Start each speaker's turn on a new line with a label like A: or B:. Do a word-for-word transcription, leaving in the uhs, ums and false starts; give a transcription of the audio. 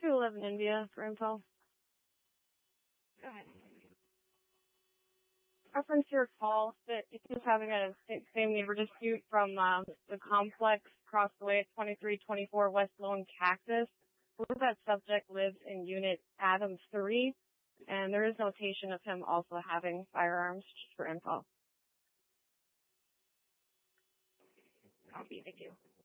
A: two eleven India for info.
B: Go ahead.
A: Reference your call that he was having a same neighbor dispute from um, the complex across the way at twenty-three twenty-four West Lone Cactus. I believe that subject lives in Unit Adam three, and there is notation of him also having firearms, just for info.
B: Copy, thank you.